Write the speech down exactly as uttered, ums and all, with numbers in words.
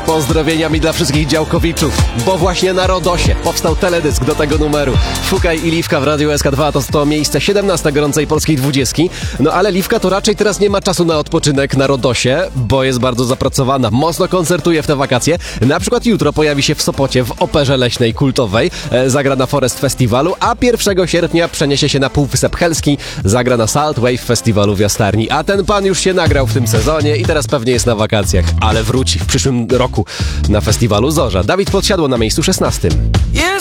z pozdrowieniami dla wszystkich działkowiczów, bo właśnie na Rodosie powstał teledysk do tego numeru. Fukaj i Liwka w Radiu S K dwa to to miejsce siedemnaste gorącej polskiej dwudziestki. No ale Liwka to raczej teraz nie ma czasu na odpoczynek na Rodosie, bo jest bardzo zapracowana. Mocno koncertuje w te wakacje. Na przykład jutro pojawi się w Sopocie w Operze Leśnej Kultowej. E, zagra na Forest Festiwalu, a pierwszego sierpnia przeniesie się na Półwysep Helski. Zagra na Salt Wave Festiwalu w Jastarni. A ten pan już się nagrał w tym sezonie i teraz pewnie jest na wakacjach. Ale wróci w przyszłym roku na festiwalu Zorza. Dawid Podsiadło na miejscu szesnastym.